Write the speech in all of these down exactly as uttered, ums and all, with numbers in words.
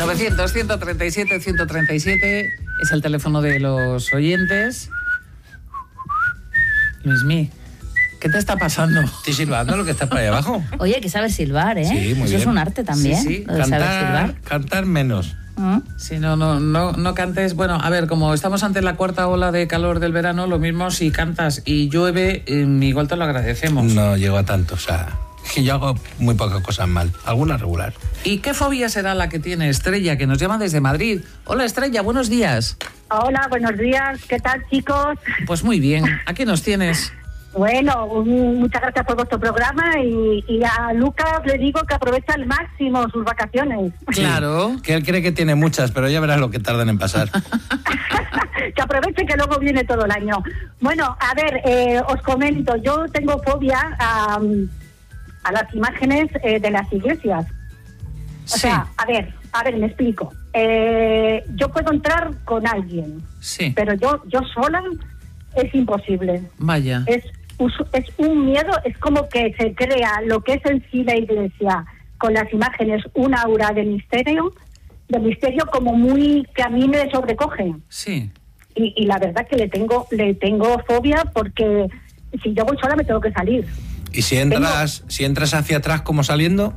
novecientos, ciento treinta y siete, ciento treinta y siete es el teléfono de los oyentes. Luismi, ¿qué te está pasando? Estoy silbando lo que está por ahí abajo. Oye, que sabes silbar, ¿eh? Sí, muy Eso bien. es un arte también, Sí, sí. lo de saber Cantar, silbar. cantar menos. ¿Mm? Si no, no, no, no cantes. Bueno, a ver, como estamos ante la cuarta ola de calor del verano, lo mismo si cantas y llueve, eh, igual te lo agradecemos. No llego a tanto, o sea, que yo hago muy pocas cosas mal, algunas regular. ¿Y qué fobia será la que tiene Estrella, que nos llama desde Madrid? Hola, Estrella, buenos días. Hola, buenos días. ¿Qué tal, chicos? Pues muy bien, aquí nos tienes. Bueno, un- muchas gracias por vuestro programa y, y a Lucas le digo que aprovecha al máximo sus vacaciones. Claro. Que él cree que tiene muchas, pero ya verás lo que tardan en pasar. Que aproveche que luego viene todo el año. Bueno, a ver, eh, os comento, yo tengo fobia a, a las imágenes eh, de las iglesias. O Sí, sea, a ver, a ver, me explico. Eh, yo puedo entrar con alguien, sí, pero yo, yo sola es imposible. vaya. Es, us- es un miedo, es como que se crea lo que es en sí la iglesia con las imágenes, un aura de misterio, de misterio como muy que a mí me sobrecoge. Sí. Y, y la verdad que le tengo le tengo fobia porque si yo voy sola me tengo que salir. Y si entras, si entras hacia atrás como saliendo.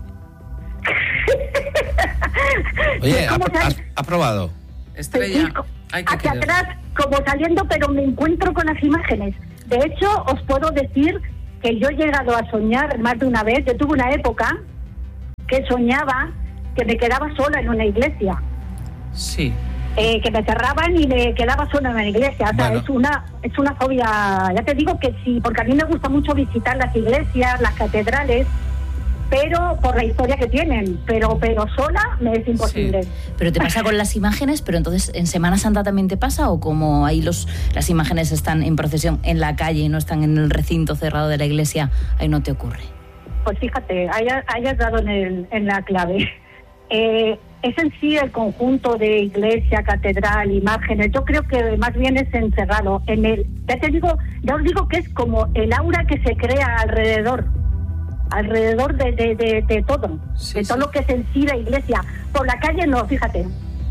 Oye, ¿ha, ¿Cómo sal- has, has probado? Estrella, Co- hay que hacia querer. atrás como saliendo, pero me encuentro con las imágenes. De hecho, os puedo decir que yo he llegado a soñar más de una vez. Yo tuve una época que soñaba que me quedaba sola en una iglesia. Sí. Eh, que me cerraban y me quedaba sola en la iglesia. O sea, Bueno. es una es una fobia. Ya te digo que sí, porque a mí me gusta mucho visitar las iglesias, las catedrales, pero por la historia que tienen. Pero pero sola me es imposible. Sí. Pero te pasa con las imágenes, pero entonces en Semana Santa también te pasa, o como ahí los las imágenes están en procesión en la calle y no están en el recinto cerrado de la iglesia, ahí no te ocurre. Pues fíjate, hayas, hayas dado en, el, en la clave. Eh, es en sí el conjunto de iglesia, catedral, imágenes. Yo creo que más bien es encerrado en el. Ya te digo, ya os digo que es como el aura que se crea alrededor, alrededor de, de, de, de todo, Sí, de todo sí. lo que es en sí la iglesia. Por la calle no, fíjate.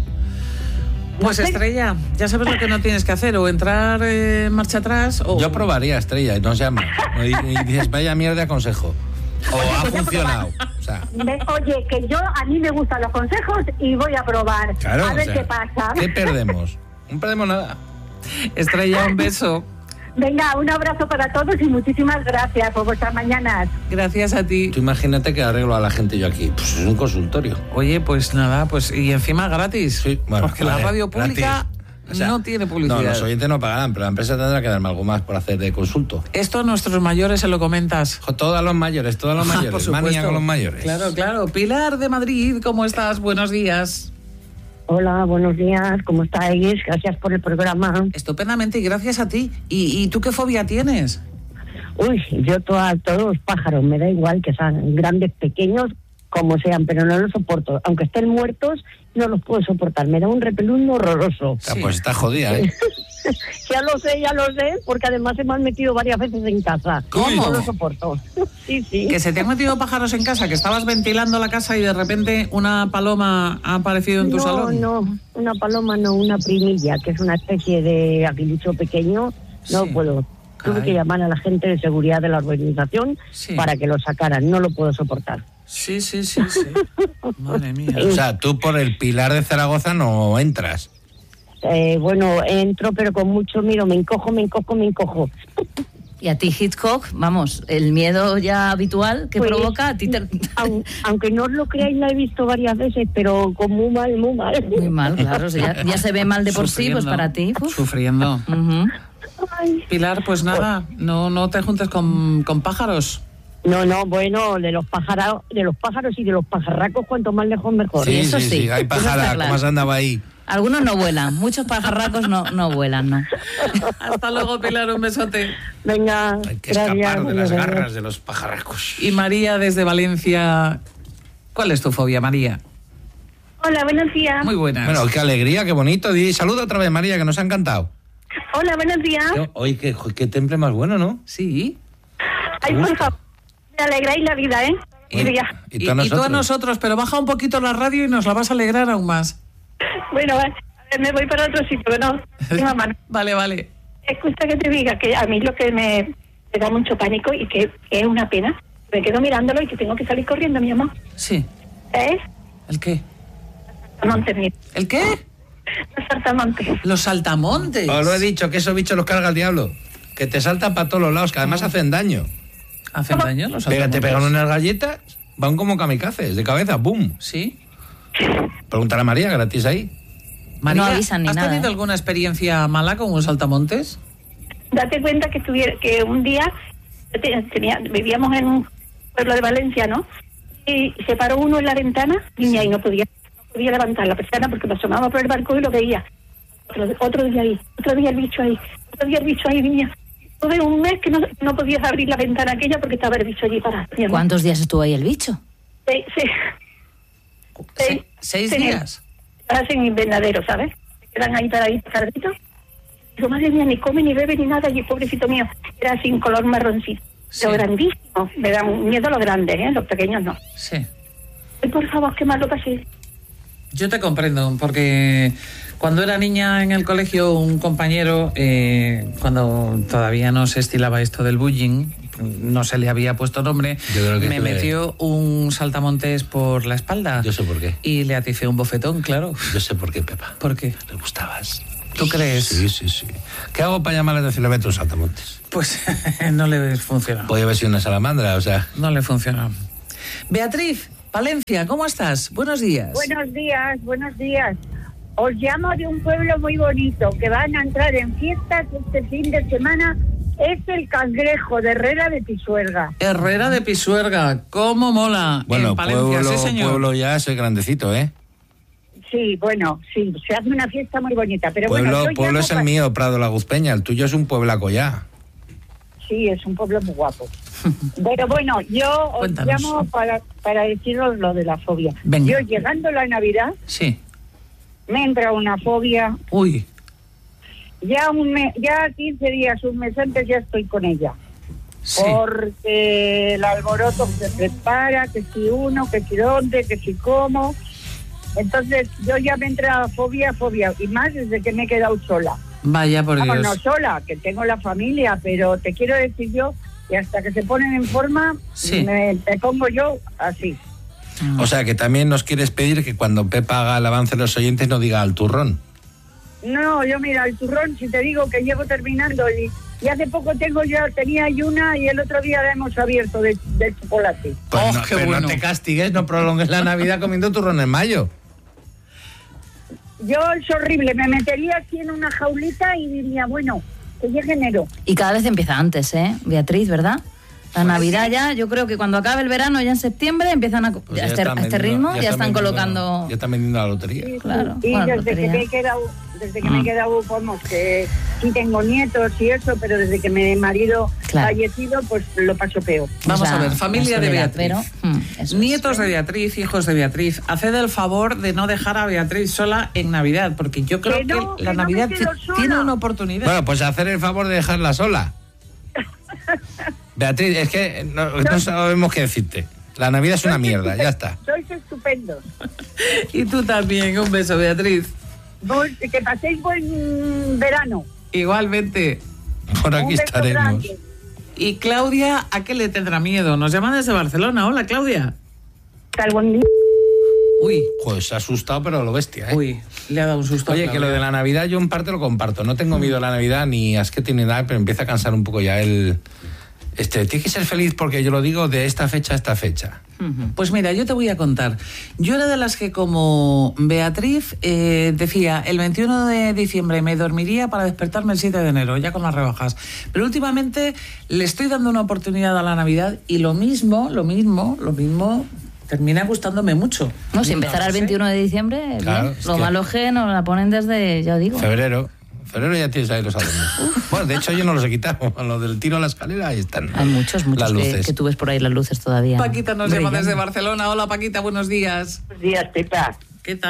Pues No sé. Estrella, ya sabes lo que no tienes que hacer, o entrar eh, marcha atrás o... Yo probaría, Estrella, y nos llama. Y, y dices, vaya mierda de aconsejo. O ha funcionado. O sea, Me- oye, que yo a mí me gustan los consejos y voy a probar. claro, a ver o sea, qué pasa. ¿qué perdemos? No perdemos nada. Estrella, un beso. Venga, un abrazo para todos y muchísimas gracias por vuestras mañanas. Gracias a ti. Tú imagínate que arreglo a la gente yo aquí. Pues es un consultorio. Oye, pues nada, pues y encima gratis. Sí, bueno, porque la vale, radio pública gratis. O sea, no tiene publicidad. No, los oyentes no pagarán, pero la empresa tendrá que darme algo más por hacer de consulto. Esto a nuestros mayores se lo comentas. Jo, Todos los mayores, todos los mayores. Por supuesto. Manía con los mayores. Claro, claro. Pilar de Madrid, ¿cómo estás? Buenos días. Hola, buenos días, ¿cómo estáis? Gracias por el programa. Estupendamente y gracias a ti. ¿Y, y tú qué fobia tienes? Uy, yo toda, todos los pájaros, me da igual que sean grandes, pequeños, como sean, pero no los soporto. Aunque estén muertos, no los puedo soportar. Me da un repelús horroroso. O sea, Sí. pues está jodida, ¿eh? Ya lo sé, ya lo sé, porque además se me han metido varias veces en casa. ¿Cómo? No lo soporto. Sí, sí. Que se te han metido pájaros en casa, que estabas ventilando la casa y de repente una paloma ha aparecido en tu no, salón. no, una paloma no, una primilla, que es una especie de aguilucho pequeño. No Sí. puedo. Tuve Ay. que llamar a la gente de seguridad de la urbanización Sí. para que lo sacaran. No lo puedo soportar. Sí, sí, sí, sí. Madre mía. O sea, tú por el Pilar de Zaragoza no entras. Eh, bueno, entro, pero con mucho miedo. Me encojo, me encojo, me encojo. Y a ti, Hitchcock, vamos, el miedo ya habitual que Pues, provoca, a ti te... Aun- aunque no os lo creáis, la he visto varias veces, pero con muy mal, muy mal. Muy mal, claro, o sea, ya, ya se ve mal de por sí, pues Sufriendo. para ti. uf. Sufriendo. Ujú. Ay. Pilar, pues nada, no, no te juntes con, con pájaros. No, no, bueno, de los pájaros, de los pájaros y de los pajarracos, cuanto más lejos mejor. Sí, eso sí, sí, sí. Hay eso está pájara, claro. ¿cómo has andado ahí? Algunos no vuelan, muchos pajarracos no, no vuelan, ¿no? Hasta luego, Pilar, un besote. Venga, Hay que gracias. escapar de las Adiós. garras de los pajarracos. Y María desde Valencia. ¿Cuál es tu fobia, María? Hola, buenos días. Muy buenas. Bueno, qué alegría, qué bonito. Di saluda otra vez, María, que nos ha encantado. Hola, buenos días. Oye, qué, qué temple más bueno, ¿no? Sí. Ay, por favor, me alegráis la vida, ¿eh? Y, Y, ya. y Y, tú a y tú a nosotros. nosotros, pero baja un poquito la radio y nos la vas a alegrar aún más. Bueno, a ver, me voy para otro sitio, que no. tengo mano. Vale, vale. Escucha que te diga que a mí lo que me, me da mucho pánico y que es una pena, me quedo mirándolo y que tengo que salir corriendo, mi amor. Sí. ¿Es? ¿El qué? Saltamontes, mira. ¿El qué? Los saltamontes. Los saltamontes. Os lo he dicho, que esos bichos los carga el diablo. Que te saltan para todos los lados, que además hacen daño. ¿Hacen daño los Pega, saltamontes? te pegan unas galletas, van como kamikazes, de cabeza, ¡boom! ¿Sí? Pregúntale a María, gratis ahí. María, No avisan ni ¿has nada, tenido ¿eh? alguna experiencia mala con un saltamontes? Date cuenta que estuviera, que un día te- tenía, vivíamos en un pueblo de Valencia, ¿no? Y se paró uno en la ventana, niña, y no podía, no podía levantar la persiana porque me asomaba por el barco y lo veía. Otro, otro día ahí, otro día el bicho ahí, otro día el bicho ahí, niña. Tuve un mes que no, no podías abrir la ventana aquella porque estaba el bicho allí parado. mi amor. ¿Cuántos días estuvo ahí el bicho? Sí, sí. Se- Sí, ¿Seis sí. días? Hacen invernadero, ¿sabes? Se quedan ahí paraditos, carditos. Digo, madre mía, ni come, ni bebe, ni nada. Y el pobrecito mío era sin color marroncito. Sí. Pero grandísimo. Me dan miedo los grandes, ¿eh? Los pequeños no. Sí. Ay, por favor, qué mal lo pasé. Yo te comprendo, porque cuando era niña en el colegio, un compañero, eh, cuando todavía no se estilaba esto del bullying, no se le había puesto nombre, Yo creo que me tú le- metió un saltamontes por la espalda. Yo sé por qué. Y le aticé un bofetón, claro. Yo sé por qué, Pepa. ¿Por qué? Le gustabas. ¿Tú crees? Sí, sí, sí. ¿Qué hago para llamar la atención? Le meto un saltamontes. Pues no le funcionó. Podría haber sido una salamandra, o sea... No le funcionó. Beatriz, Palencia, ¿cómo estás? Buenos días. Buenos días, buenos días. Os llamo de un pueblo muy bonito que van a entrar en fiestas este fin de semana. Es el Cangrejo de Herrera de Pisuerga. Herrera de Pisuerga, ¿cómo mola? Bueno, en Palencia, pueblo, sí, señor. pueblo ya es grandecito, ¿eh? Sí, bueno, sí, se hace una fiesta muy bonita. Pero Pueblo, bueno, yo pueblo llamo es el pa- mío, Prado La Guzpeña. El tuyo es un pueblaco ya. Sí, es un pueblo muy guapo. Pero bueno, yo os Cuéntanos. llamo para, para deciros lo de la fobia. Venga. Yo llegando la Navidad Sí. me entra una fobia. Uy, Ya un me- ya quince días, un mes antes ya estoy con ella. sí. Porque el alboroto se prepara, que si uno, que si dónde, que si cómo. Entonces yo ya me entra fobia, fobia, y más desde que me he quedado sola. Vaya por Vamos, Dios. no sola, que tengo la familia, pero te quiero decir yo que hasta que se ponen en forma, Sí. me, me pongo yo así. Mm. O sea, que también nos quieres pedir que cuando Pepa haga el avance de los oyentes no diga al turrón. No, yo mira, el turrón, si te digo que llevo terminando y, y hace poco tengo ya, tenía ahí una y el otro día la hemos abierto de, de chocolate. Pues Oh, no, qué pero bueno. no te castigues, no prolongues la Navidad comiendo turrón en mayo. Yo es horrible, me metería aquí en una jaulita y diría, bueno, que llegue enero. Y cada vez empieza antes, ¿eh? Beatriz, ¿verdad? La Navidad ya, yo creo que cuando acabe el verano, ya en septiembre, empiezan a... Pues a ya este, están a este vendiendo- ritmo ya, están vendiendo- colocando... Ya están vendiendo la lotería. Sí, Claro, sí. Y bueno, desde que lotería. me he quedado, desde que Mm. me he quedado, vamos, que sí tengo nietos y eso, pero desde que mi marido Claro. fallecido, pues lo paso peor. Vamos la- a ver, familia la de soledad, Beatriz. pero, mm, eso es. Nietos de Beatriz, hijos de Beatriz, haced el favor de no dejar a Beatriz sola en Navidad, porque yo creo Que no, que la que no me Navidad quedo ti- sola. tiene una oportunidad. Bueno, pues hacer el favor de dejarla sola. Beatriz, es que no, no sabemos qué decirte. La Navidad es una Sois mierda, ya estupen- está. Sois estupendos. Y tú también, un beso, Beatriz. Vos- Que paséis buen verano. Igualmente. Por Un aquí beso estaremos. grande. Y Claudia, ¿a qué le tendrá miedo? Nos llaman desde Barcelona. Hola, Claudia. Tal buen día. Uy, Pues se ha asustado, pero lo bestia, ¿eh? uy, le ha dado un susto. a Oye, que Claudia. lo de la Navidad yo en parte lo comparto. No tengo miedo a la Navidad ni asquete ni nada, pero empieza a cansar un poco ya el... Este, tienes que ser feliz porque yo lo digo de esta fecha a esta fecha. Pues mira, yo te voy a contar. Yo era de las que, como Beatriz, eh, decía, el veintiuno de diciembre me dormiría para despertarme el siete de enero, ya con las rebajas. Pero últimamente le estoy dando una oportunidad a la Navidad y lo mismo, lo mismo, lo mismo termina gustándome mucho. No, si empezara el sé. veintiuno de diciembre, Claro, bien. es Lo que- malo es que nos la ponen desde, ya os digo. Febrero. Febrero ya tienes ahí los adornos. Bueno, de hecho yo no los he quitado. Lo del tiro a la escalera, ahí están. Hay muchos, muchos Las que, luces. que tú ves por ahí las luces todavía. Paquita nos llama brillando. desde Barcelona. Hola, Paquita, buenos días. Buenos días, Pepa. ¿Qué tal?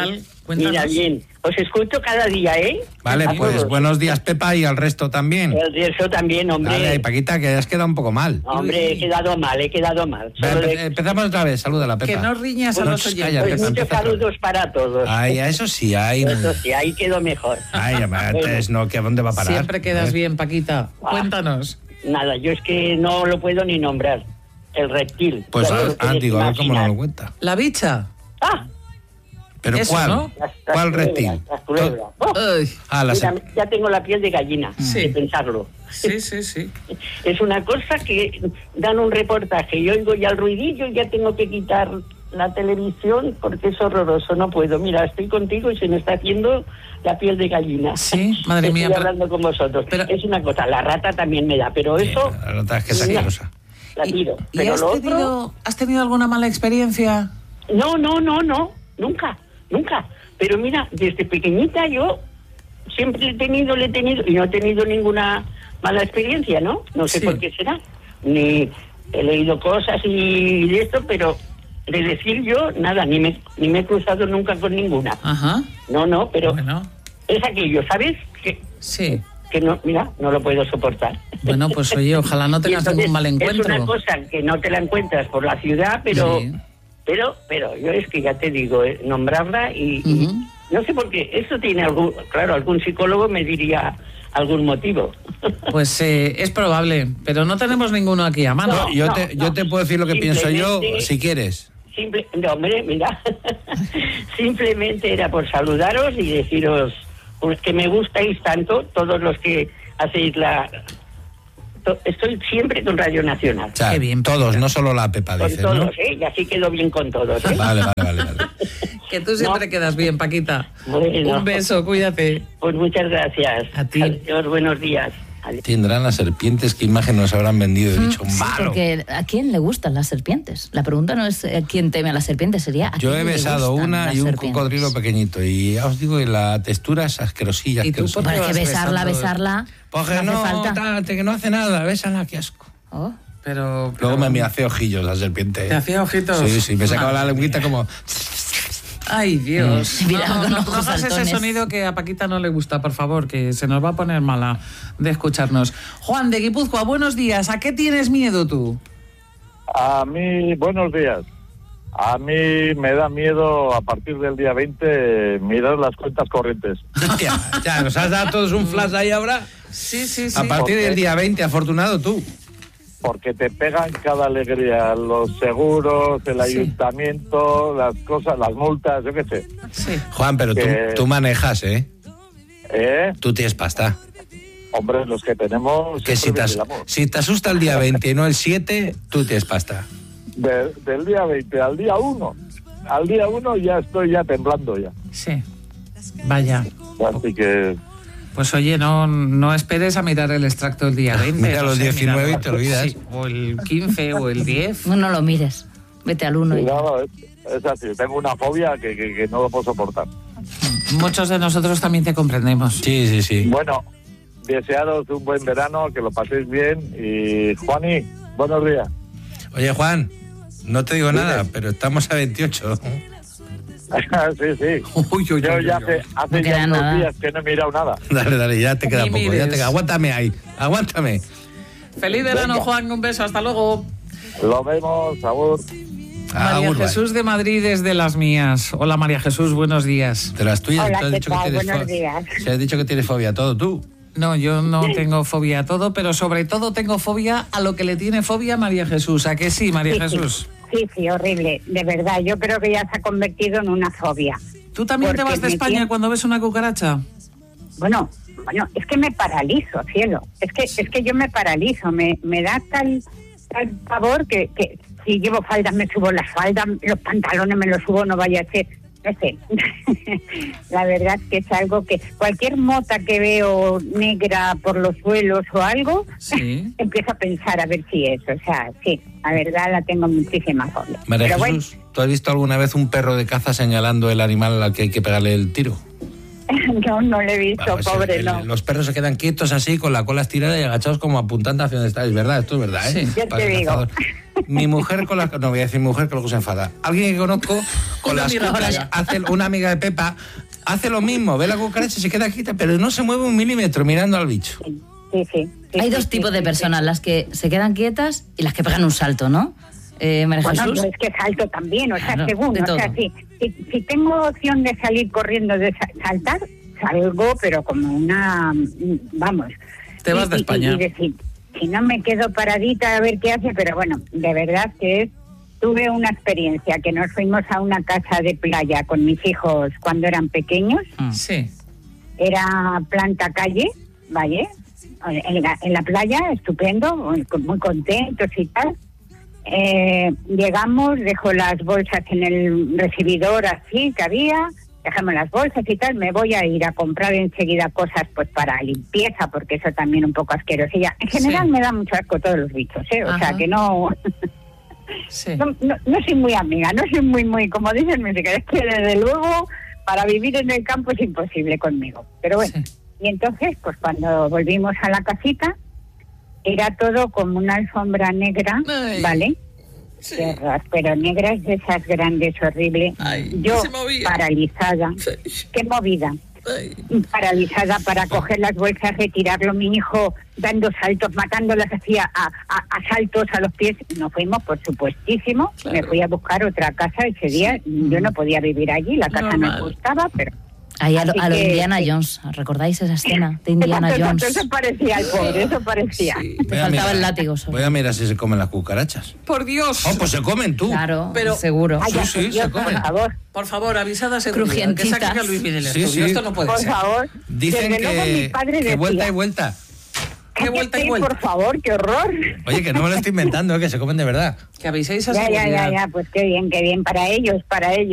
Cuéntanos. Mira, bien, os escucho cada día, ¿eh? Vale, A pues todos. buenos días, Pepa, y al resto también. El resto también, hombre. Dale, Paquita, que has quedado un poco mal. Hombre, he quedado mal, he quedado mal. Ve, Solo empe- de- Empezamos otra vez, salúdala, Pepa. Que no riñas a Bueno, los ch, oyentes. calla, Pues Pepa, muchos empieza otra vez. saludos para todos. Ay, a eso sí, ay. Eso sí, ahí quedó mejor. Ay, antes no, que ¿a dónde va a parar? Siempre quedas ¿Eh? bien, Paquita. Ah. Cuéntanos. Nada, yo es que no lo puedo ni nombrar. El reptil. Pues Ya te ah, lo ah, puedes digo, a ver cómo no imaginar. lo cuenta. La bicha. Ah, ¿Pero Eso, cuál? ¿no? las, las ¿Cuál culebras, reptil? Las culebras. Oh, Ay, Ah, la mira, se- ya tengo la piel de gallina Sí. de pensarlo. sí, sí, sí. Es una cosa que dan un reportaje, yo oigo ya el ruidillo y ya tengo que quitar la televisión porque es horroroso, no puedo. Mira, estoy contigo y se me está haciendo la piel de gallina. Sí, madre Estoy mía, pero- hablando con vosotros. pero- Es una cosa, la rata también me da, pero Sí, eso la verdad es que es Mira, asquerosa. la tiro. ¿Y Pero has lo otro, tenido, has tenido alguna mala experiencia? no, no, no, no, nunca, nunca. Pero mira, desde pequeñita yo siempre he tenido, le he tenido, y no he tenido ninguna mala experiencia, ¿no? No sé Sí. por qué será. Ni he leído cosas y de esto, pero de decir yo, nada, ni me, ni me he cruzado nunca con ninguna. Ajá. No, no, pero Bueno, es aquello, ¿sabes? Que, sí. que no, mira, no lo puedo soportar. Bueno, pues oye, ojalá no Y tengas entonces, ningún mal es una encuentro. cosa que no te la encuentras por la ciudad, pero... Sí. Pero, pero yo es que ya te digo, eh, nombrarla y, y Ujú. no sé por qué. Eso tiene algún, claro, algún psicólogo me diría algún motivo. Pues eh, es probable, pero no tenemos ninguno aquí a mano. No. Yo, te, yo te puedo decir lo que pienso yo, Simplemente- si quieres. Simple, no, hombre, mira, simplemente era por saludaros y deciros pues, que me gustáis tanto, todos los que hacéis la... to- Estoy siempre con Radio Nacional. O sea, Qué bien, todos, Paquita. no solo la Pepa, Con dices, todos, ¿no? ¿eh? Y así quedo bien con todos, ¿eh? Vale, vale, vale, vale. Que tú siempre No. quedas bien, Paquita. Bueno. Un beso, cuídate. Pues muchas gracias. A ti. Adiós, buenos días. Adiós. Tendrán las serpientes, qué imagen nos habrán vendido. He dicho, Sí, malo. porque ¿a quién le gustan las serpientes? La pregunta no es eh, quién teme a las serpientes, sería ¿a Yo quién he le besado gustan una las y un serpientes? cocodrilo pequeñito. Y ya os digo, y la textura es asquerosilla. ¿Y tú asquerosilla. por qué Bueno, es que vas besarla, besando? besarla, Porque no hace no, falta. tal, que no hace nada, bésala, qué asco. Oh. Pero, pero- Luego me, me hace ojillos la serpiente. ¿Te hacía ojitos? Sí, sí, me sacaba Madre la lengüita como... Ay, Dios. Mm. Mira, no, no, con no, ojos no hagas ese saltones. sonido que a Paquita no le gusta, por favor, que se nos va a poner mala de escucharnos. Juan de Guipúzcoa, buenos días. ¿A qué tienes miedo tú? A mí, buenos días. A mí me da miedo a partir del día veinte mirar las cuentas corrientes. Hostia, ya, nos has dado todos un flash ahí ahora. Sí, sí, sí. A partir del día veinte, afortunado tú. Porque te pegan cada alegría, los seguros, el Sí. ayuntamiento, las cosas, las multas, yo qué sé. Sí. Juan, pero tú, Que- tú manejas, ¿eh? ¿Eh? Tú tienes pasta. Hombre, los que tenemos... Que si te, siempre as- vigilamos. si te asusta el día veinte y no el siete, tú tienes pasta. De- del día veinte al día uno. Al día uno ya estoy ya temblando ya. Sí. Vaya. Así que... Pues oye, no, no esperes a mirar el extracto del día veinte. Mira no los sé, diecinueve mira- y te olvidas. Sí, o el quince o el diez. No, no lo mires. Vete al uno y... Cuidado, es, es así, tengo una fobia que, que, que no lo puedo soportar. Muchos de nosotros también te comprendemos. Sí, sí, sí. Bueno, desearos un buen verano, que lo paséis bien y Juani, buenos días. Oye, Juan, no te digo Dime. nada, pero estamos a veintiocho. sí, sí. Uy, uy, Yo uy, ya uy, hace, uy. hace No ya queda unos nada. días que no he mirado nada. Dale, dale, ya te queda Ni poco. Ya mires. te queda. Aguántame ahí, aguántame. Feliz verano, Venga. Juan. Un beso. Hasta luego. Lo vemos, sabor. María Agur, bye. Jesús de Madrid es de las mías. Hola, María Jesús. Buenos días. De las tuyas, Hola, tú has ¿qué dicho que tal? tienes Buenos fo- días. Se has dicho que tienes fobia a todo, tú. No, yo no tengo fobia a todo, pero sobre todo tengo fobia a lo que le tiene fobia a María Jesús. ¿A que sí, María Sí, Jesús? Sí, sí, sí, horrible. De verdad, yo creo que ya se ha convertido en una fobia. ¿Tú también te Porque vas de me España tiene- cuando ves una cucaracha? Bueno, bueno, es que me paralizo, cielo. Es que es que yo me paralizo, me, me da tal, tal pavor que, que si llevo faldas me subo las faldas, los pantalones me los subo, no vaya a ser, no sé. La verdad es que es algo que cualquier mota que veo negra por los suelos o algo, Sí. empiezo a pensar a ver si es. O sea, sí, la verdad la tengo muchísima fobia. María Pero bueno, Jesús, ¿tú has visto alguna vez un perro de caza señalando el animal al que hay que pegarle el tiro? no, no le he visto, Vamos, pobre, el- no. Los perros se quedan quietos así, con la cola estirada y agachados como apuntando hacia donde está. Es verdad, esto es verdad, ¿eh? Sí. Yo Para te el digo. cazador. Mi mujer con las... No voy a decir mujer, que luego se enfada. Alguien que conozco con Una las amiga cucarachas, tuya. hace una amiga de Pepa, hace lo mismo, ve la cucaracha y se queda quieta, pero no se mueve un milímetro mirando al bicho. Sí, sí. sí, Hay sí, dos sí, tipos sí, de sí. personas, las que se quedan quietas y las que pegan un salto, ¿no? Eh, María Bueno, Jesús. yo es que salto también, o sea, Claro, según, de o sea, todo. si, si, si tengo opción de salir corriendo, de sa- saltar, salgo, pero como una, vamos. Te vas de Y- y- España. Y decir, si no me quedo paradita a ver qué hace, pero bueno, de verdad que es, tuve una experiencia, que nos fuimos a una casa de playa con mis hijos cuando eran pequeños, Mm. Sí. era planta calle, ¿vale? En la, en la playa, estupendo, muy, muy contentos y tal. Eh, llegamos, dejo las bolsas en el recibidor así que había, dejamos las bolsas y tal, me voy a ir a comprar enseguida cosas pues para limpieza, porque eso también un poco asquerosilla. En general Sí. me da mucho asco todos los bichos, ¿eh? O Ajá. sea que no, Sí. no, no, no soy muy amiga, no soy muy, muy, como dicen mis hijas, es que desde luego para vivir en el campo es imposible conmigo. Pero bueno, Sí. y entonces pues cuando volvimos a la casita, era todo como una alfombra negra, Ay. ¿vale? Sí. Cerras, pero negras de esas grandes, horribles. Ay, Yo se movía. paralizada. Sí. Qué movida. Ay. Paralizada para coger las bolsas, retirarlo. Mi hijo dando saltos, matándolas hacía a, a, a saltos a los pies. Nos fuimos, por supuestísimo. Claro. Me fui a buscar otra casa ese día. Yo no podía vivir allí. La casa Normal. nos gustaba, pero... Ahí a lo, Así a lo que- Indiana Jones. ¿Recordáis esa escena de Indiana Exacto, Jones? exacto, eso parecía el pobre, eso parecía. Sí. Te faltaba el látigo solo. Voy a mirar si se comen las cucarachas. Por Dios. Oh, pues se comen tú. Claro, Pero- seguro. Ay, ya, sí, por se Dios, comen. por favor, Por favor, avisada a seguridad. Que Crujientitas. saquen a Luis del Sí, estudio. sí. Esto no puede por ser. favor. Dicen Desde luego mi que, padre que decía, vuelta y vuelta. Que vuelta y "Cállate, vuelta". por favor, qué horror. Oye, que no me lo estoy inventando, ¿eh? Que se comen de verdad. Que aviséis a Ya, ya, seguridad. ya, ya, pues qué bien, qué bien, para ellos, para ellos.